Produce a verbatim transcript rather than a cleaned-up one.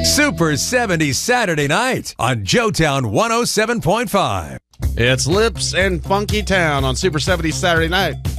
Super seventies Saturday night on Joetown one oh seven point five. It's Lips and Funky Town on Super seventies Saturday night.